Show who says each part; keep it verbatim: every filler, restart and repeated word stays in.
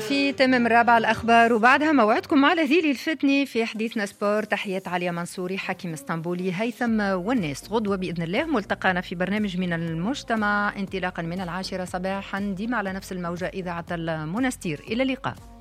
Speaker 1: في تمام الرابعة الأخبار وبعدها موعدكم مع لذيذ الفتني في حديثنا سبور. تحيات عليا منصوري حكيم اسطنبولي هيثم والناس. غدوة بإذن الله ملتقانا في برنامج من المجتمع انطلاقا من العاشرة صباحا ديما على نفس الموجة إذاعة المنستير. إلى اللقاء.